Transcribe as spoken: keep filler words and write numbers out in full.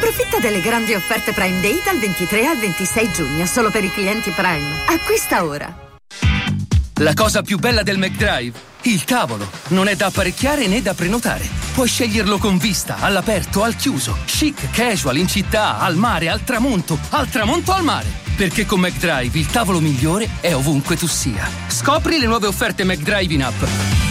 Approfitta delle grandi offerte Prime Day dal ventitré al ventisei giugno, solo per i clienti Prime. Acquista ora. La cosa più bella del McDrive? Il tavolo. Non è da apparecchiare né da prenotare. Puoi sceglierlo con vista, all'aperto, al chiuso, chic, casual, in città, al mare, al tramonto, al tramonto al mare. Perché con McDrive il tavolo migliore è ovunque tu sia. Scopri le nuove offerte McDrive in app.